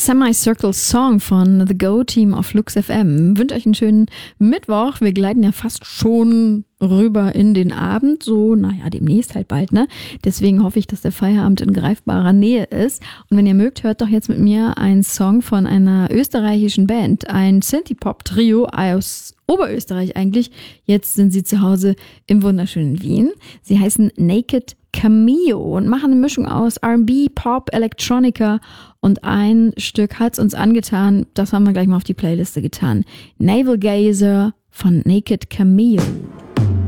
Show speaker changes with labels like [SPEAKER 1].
[SPEAKER 1] Semicircle Song von The Go Team auf Lux FM. Wünsche euch einen schönen Mittwoch. Wir gleiten ja fast schon rüber in den Abend. So, demnächst halt bald, ne? Deswegen hoffe ich, dass der Feierabend in greifbarer Nähe ist. Und wenn ihr mögt, hört doch jetzt mit mir einen Song von einer österreichischen Band. Ein Synthie-Pop-Trio aus Oberösterreich eigentlich. Jetzt sind sie zu Hause im wunderschönen Wien. Sie heißen Naked Cameo und machen eine Mischung aus R&B, Pop, Electronica und ein Stück hat's uns angetan. Das haben wir gleich mal auf die Playliste getan. Navel Gazer von Naked Cameo.